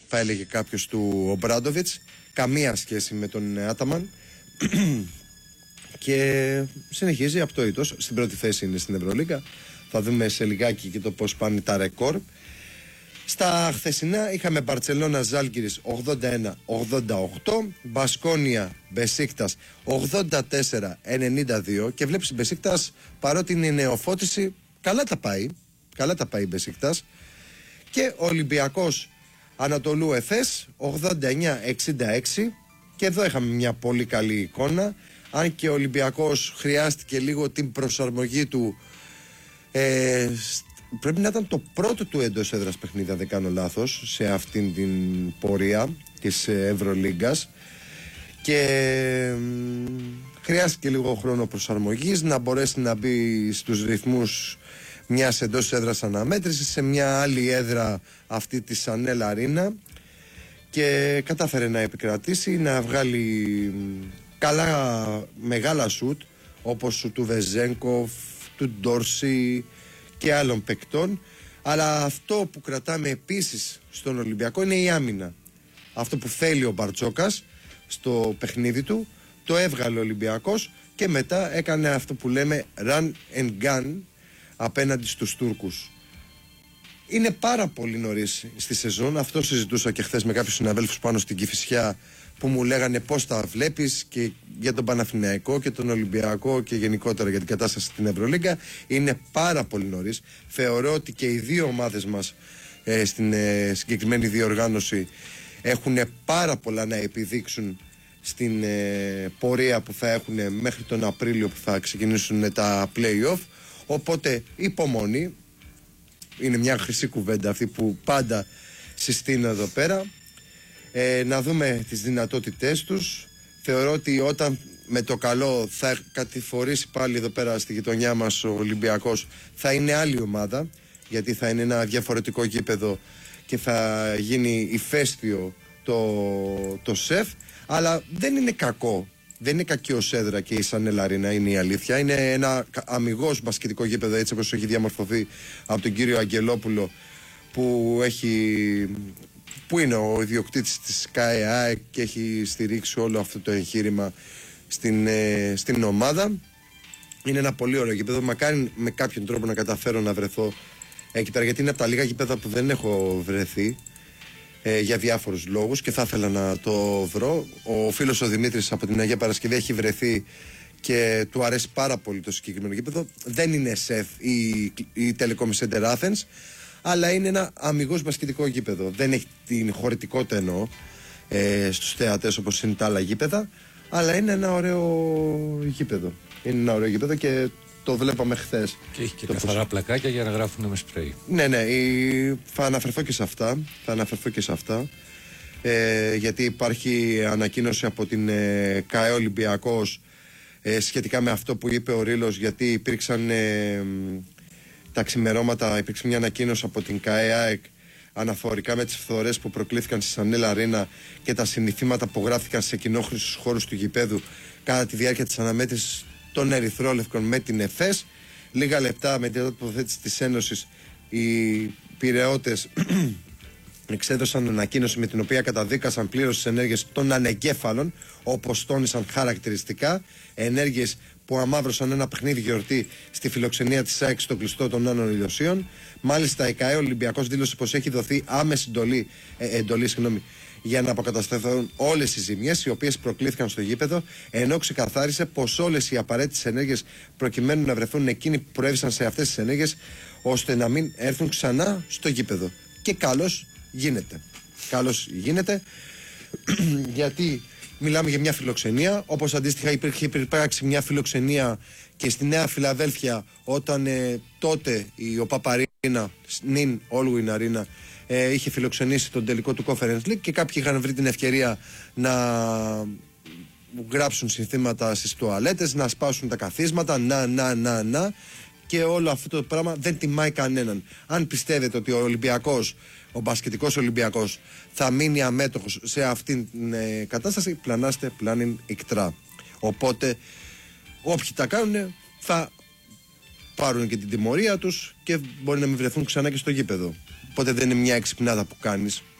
θα έλεγε κάποιος, του Ομπράντοβιτς. Καμία σχέση με τον Άταμαν. Και συνεχίζει απτόητος. Στην πρώτη θέση είναι στην Ευρωλίγκα. Θα δούμε σε λιγάκι και το πώς πάνε τα ρεκόρ. Στα χθεσινά είχαμε Μπαρτσελώνα Ζάλγκιρις 81-88, Μπασκόνια Μπεσίκτας 84-92. Και βλέπεις η Μπεσίκτας, παρότι είναι η νεοφώτιση, καλά τα πάει η Μπεσίκτας. Και Ολυμπιακός Ανατολού Εφές 89-66. Και εδώ είχαμε μια πολύ καλή εικόνα. Αν και ο Ολυμπιακός χρειάστηκε λίγο την προσαρμογή του, πρέπει να ήταν το πρώτο του εντός έδρας παιχνίδι, αν δεν κάνω λάθος, σε αυτήν την πορεία της Ευρωλίγκας, και χρειάστηκε λίγο χρόνο προσαρμογής να μπορέσει να μπει στους ρυθμούς μιας εντός έδρας αναμέτρησης σε μια άλλη έδρα, αυτή της Ανέλ Αρίνα, και κατάφερε να επικρατήσει, να βγάλει καλά μεγάλα σουτ, όπως σου του Βεζένκοφ, του Ντόρση και άλλων παικτών. Αλλά αυτό που κρατάμε επίσης στον Ολυμπιακό είναι η άμυνα. Αυτό που θέλει ο Μπαρτσόκας στο παιχνίδι του, το έβγαλε ο Ολυμπιακός και μετά έκανε αυτό που λέμε run and gun απέναντι στους Τούρκους. Είναι πάρα πολύ νωρίς στη σεζόν. Αυτό συζητούσα και χθες με κάποιους συναδέλφους πάνω στην Κηφισιά, που μου λέγανε πώς τα βλέπεις και για τον Παναθηναϊκό και τον Ολυμπιακό και γενικότερα για την κατάσταση στην Ευρωλίγκα. Είναι πάρα πολύ νωρίς. Θεωρώ ότι και οι δύο ομάδες μας στην συγκεκριμένη διοργάνωση έχουν πάρα πολλά να επιδείξουν στην πορεία που θα έχουν μέχρι τον Απρίλιο, που θα ξεκινήσουν τα play-off. Οπότε υπομονή. Είναι μια χρυσή κουβέντα αυτή που πάντα συστήνω εδώ πέρα. Να δούμε τις δυνατότητές τους. Θεωρώ ότι όταν με το καλό θα κατηφορήσει πάλι εδώ πέρα στη γειτονιά μας ο Ολυμπιακός, θα είναι άλλη ομάδα, γιατί θα είναι ένα διαφορετικό γήπεδο και θα γίνει ηφαίστειο το ΣΕΦ. Αλλά δεν είναι κακό. Δεν είναι κακή ως έδρα και η Σανέλ Αρίνα, είναι η αλήθεια. Είναι ένα αμιγώς μπασκετικό γήπεδο, έτσι όπως έχει διαμορφωθεί από τον κύριο Αγγελόπουλο, που είναι ο ιδιοκτήτης της ΚΑΕΑ και έχει στηρίξει όλο αυτό το εγχείρημα στην ομάδα. Είναι ένα πολύ ωραίο γήπεδο. Μακάρι με κάποιον τρόπο να καταφέρω να βρεθώ εκεί πέρα, γιατί είναι από τα λίγα γήπεδα που δεν έχω βρεθεί για διάφορους λόγους και θα ήθελα να το βρω. Ο φίλος ο Δημήτρης από την Αγία Παρασκευή έχει βρεθεί και του αρέσει πάρα πολύ το συγκεκριμένο γήπεδο. Δεν είναι ΣΕΦ ή Telecom Center Athens, αλλά είναι ένα αμιγώς μπασκετικό γήπεδο. Δεν έχει την χωρητικότητα, εννοώ, στους θεατές όπως είναι τα άλλα γήπεδα, αλλά είναι ένα ωραίο γήπεδο. Είναι ένα ωραίο γήπεδο και το βλέπαμε χθες. Και έχει και καθαρά πλακάκια για να γράφουν με σπρέι. Ναι, θα αναφερθώ και σε αυτά. Γιατί υπάρχει ανακοίνωση από την ΚΑΕ Ολυμπιακός σχετικά με αυτό που είπε ο Ρήλος, γιατί υπήρξαν τα ξημερώματα, υπήρξε μια ανακοίνωση από την ΚΑΕ αναφορικά με τις φθορές που προκλήθηκαν στη Σανέλ Αρίνα και τα συνηθήματα που γράφτηκαν σε κοινόχρηστους χώρους του γηπέδου κατά τη διάρκεια της αναμέτρησης των Ερυθρόλευκων με την ΕΦΕΣ. Λίγα λεπτά με την τοποθέτηση της Ένωσης, οι Πειραιώτες εξέδωσαν ανακοίνωση με την οποία καταδίκασαν πλήρως τις ενέργειες των ανεγκέφαλων, όπως τόνισαν χαρακτηριστικά, ενέργειες που αμαύρωσαν ένα παιχνίδι γιορτή στη φιλοξενία της ΑΕΚ στο κλειστό των Άνων Ηλιοσίων. Μάλιστα, η ΚΑΕ Ολυμπιακός δήλωσε πως έχει δοθεί άμεση εντολή για να αποκατασταθούν όλες οι ζημιές οι οποίες προκλήθηκαν στο γήπεδο, ενώ ξεκαθάρισε πως όλες οι απαραίτητες ενέργειες προκειμένου να βρεθούν εκείνοι που προέβησαν σε αυτές τις ενέργειες, ώστε να μην έρθουν ξανά στο γήπεδο. Και καλώς γίνεται, γιατί μιλάμε για μια φιλοξενία, όπως αντίστοιχα υπήρχε υπάρξει μια φιλοξενία και στη Νέα Φιλαδέλφια, όταν τότε ο Παπαρίνα, νυν Όλγουιν Αρίνα, είχε φιλοξενήσει τον τελικό του Conference League και κάποιοι είχαν βρει την ευκαιρία να γράψουν συνθήματα στις τουαλέτες, να σπάσουν τα καθίσματα, να και όλο αυτό το πράγμα δεν τιμάει κανέναν. Αν πιστεύετε ότι ο Ολυμπιακός, ο μπασκετικός Ολυμπιακός, θα μείνει αμέτωχος σε αυτήν την κατάσταση, πλανάστε πλάνιν ικτρά. Οπότε όποιοι τα κάνουν θα πάρουν και την τιμωρία τους και μπορεί να μην βρεθούν ξανά και στο γήπεδο. Οπότε δεν είναι μια εξυπνάδα που κάνεις.